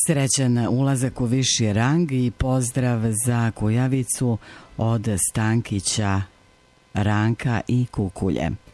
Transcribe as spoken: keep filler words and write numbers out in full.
Srećan ulazak u viši rang i pozdrav za Kujavicu od Stankića, Ranka i Kukulje.